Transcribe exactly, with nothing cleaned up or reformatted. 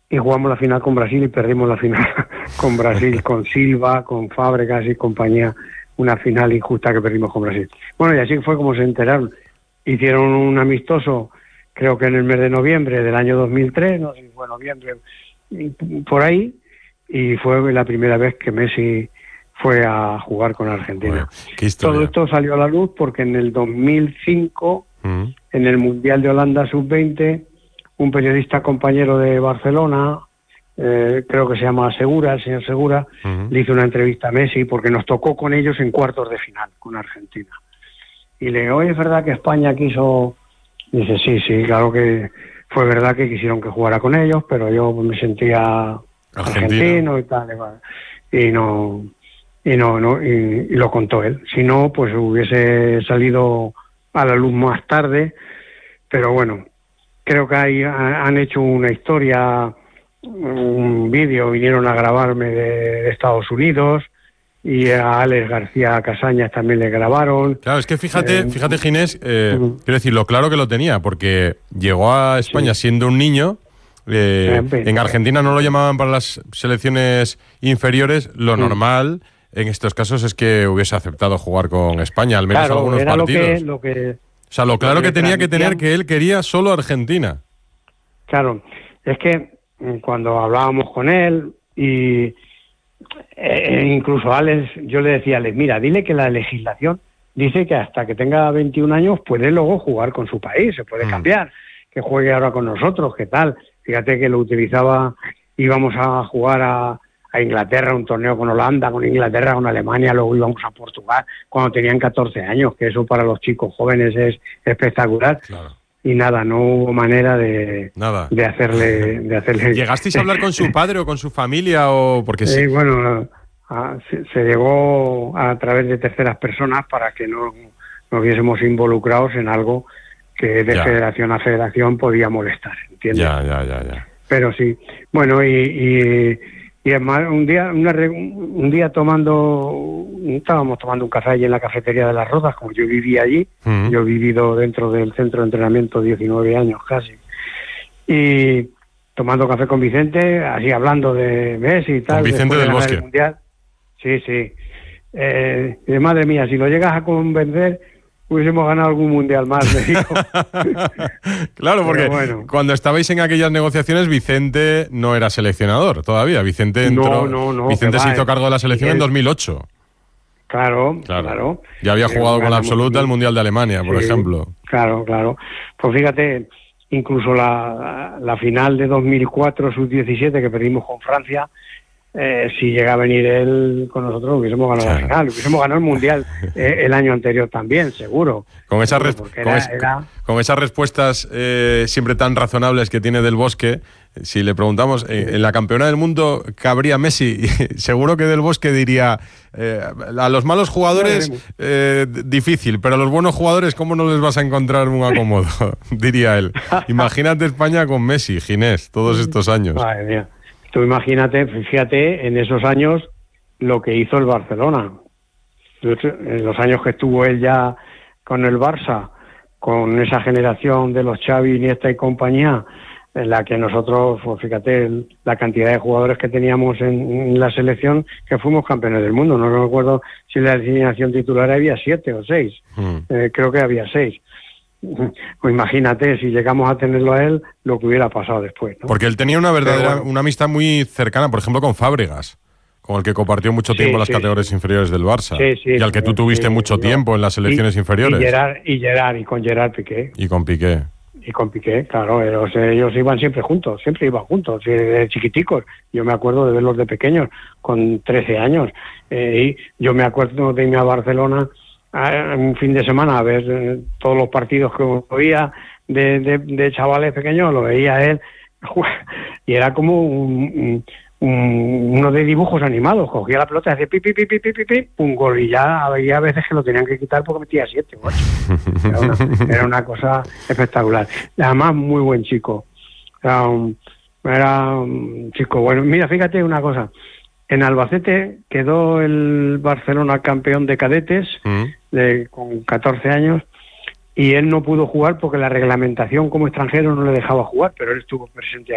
y jugamos la final con Brasil y perdimos la final con Brasil, con Silva, con Fábregas y compañía, una final injusta que perdimos con Brasil. Bueno, y así fue como se enteraron. Hicieron un amistoso, creo que en el mes de noviembre del año dos mil tres, no sé si fue noviembre, por ahí, y fue la primera vez que Messi fue a jugar con Argentina. Bueno, todo esto salió a la luz porque en el dos mil cinco, uh-huh. en el Mundial de Holanda sub veinte, un periodista compañero de Barcelona, eh, creo que se llama Segura, el señor Segura, uh-huh. le hizo una entrevista a Messi porque nos tocó con ellos en cuartos de final, con Argentina. Y le digo, oye, ¿es verdad que España quiso...? Dice, sí, sí, claro que fue verdad que quisieron que jugara con ellos, pero yo me sentía argentino y tal, y no... Y no, no y, y lo contó él. Si no, pues hubiese salido a la luz más tarde. Pero bueno, creo que hay, han hecho una historia, un vídeo, vinieron a grabarme de, de Estados Unidos, y a Alex García Casañas también le grabaron. Claro, es que fíjate, eh, fíjate Ginés, eh, uh-huh. quiero decir, lo claro que lo tenía, porque llegó a España sí. siendo un niño. Eh, en Argentina no lo llamaban para las selecciones inferiores, lo sí. normal en estos casos es que hubiese aceptado jugar con España, al menos claro, algunos era partidos. Lo que, lo que, o sea, lo claro lo que, que tenía que tener que él quería solo Argentina. Claro, es que cuando hablábamos con él y eh, incluso Alex, yo le decía a Alex, mira, dile que la legislación dice que hasta que tenga veintiún años puede luego jugar con su país, se puede mm. cambiar, que juegue ahora con nosotros, ¿qué tal? Fíjate que lo utilizaba, íbamos a jugar a a Inglaterra, un torneo con Holanda, con Inglaterra, con Alemania, luego íbamos a Portugal cuando tenían catorce años, que eso para los chicos jóvenes es espectacular. Claro. Y nada, no hubo manera de, nada. de hacerle de hacerle. ¿Llegasteis a hablar con su padre o con su familia o porque sí? Eh, bueno, a, se, se llegó a través de terceras personas para que no nos viésemos involucrados en algo que de ya. federación a federación podía molestar, ¿entiendes? Ya, ya, ya, ya. Pero sí, bueno, y, y Y es más, un día, una, un día tomando, estábamos tomando un café allí en la cafetería de Las Rozas, como yo vivía allí, uh-huh. yo he vivido dentro del centro de entrenamiento diecinueve años casi, y tomando café con Vicente, así hablando de Messi y tal. Con Vicente del Bosque. El mundial. Sí, sí. Eh, y de madre mía, si lo llegas a convencer, hubiésemos ganado algún mundial más, me dijo. Claro, porque bueno, cuando estabais en aquellas negociaciones, Vicente no era seleccionador todavía. Vicente entró, no, no, no, Vicente se va, hizo cargo de la selección él, en dos mil ocho. Claro, claro. claro. Ya había jugado con la absoluta el Mundial de Alemania, por sí, ejemplo. Claro, claro. Pues fíjate, incluso la, la final de dos mil cuatro, sub diecisiete, que perdimos con Francia, Eh, si llega a venir él con nosotros, hubiésemos ganado claro. la final, hubiésemos ganado el Mundial eh, el año anterior también, seguro. Con esas, res- con, era, es- era... con esas respuestas eh, siempre tan razonables que tiene Del Bosque, si le preguntamos, eh, en la campeona del mundo cabría Messi, seguro que Del Bosque diría, eh, a los malos jugadores eh, difícil, pero a los buenos jugadores, ¿cómo no les vas a encontrar un acomodo? Diría él. Imagínate España con Messi, Ginés, todos estos años. Madre mía. Tú imagínate, fíjate, en esos años lo que hizo el Barcelona. En los años que estuvo él ya con el Barça, con esa generación de los Xavi, Iniesta y compañía, en la que nosotros, pues fíjate, la cantidad de jugadores que teníamos en, en la selección, que fuimos campeones del mundo. No recuerdo si en la alineación titular había siete o seis. Mm. Eh, creo que había seis. Pues imagínate, si llegamos a tenerlo a él, lo que hubiera pasado después, ¿no? Porque él tenía una verdadera, bueno, una amistad muy cercana, por ejemplo, con Fábregas, con el que compartió mucho tiempo sí, las sí, categorías sí. inferiores del Barça, sí, sí, y al que tú tuviste sí, mucho sí, tiempo en las selecciones y, inferiores. Y Gerard, y Gerard, y con Gerard Piqué. Y con Piqué. Y con Piqué, claro, ellos, ellos iban siempre juntos, siempre iban juntos, de chiquiticos. Yo me acuerdo de verlos de pequeños, con trece años. Eh, y yo me acuerdo de irme a Barcelona a un fin de semana a ver eh, todos los partidos que oía de, de, de chavales pequeños, lo veía él y era como un, un, uno de dibujos animados, cogía la pelota y hacía pi, pi, pi, pi, pi, pi, pi, un gol, y ya había veces que lo tenían que quitar porque metía siete o ocho. Era una, era una cosa espectacular. Además, muy buen chico. Era un, era un chico bueno. Mira, fíjate una cosa. En Albacete quedó el Barcelona campeón de cadetes mm. de, con catorce años, y él no pudo jugar porque la reglamentación como extranjero no le dejaba jugar, pero él estuvo presente